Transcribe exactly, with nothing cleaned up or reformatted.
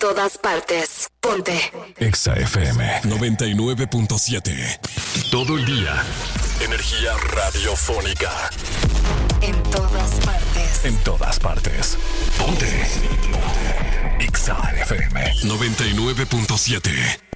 todas partes. Ponte Exa F M noventa y nueve punto siete. Todo el día. Energía radiofónica. en todas partes. En todas partes. Ponte. Ponte. Exa F M noventa y nueve punto siete.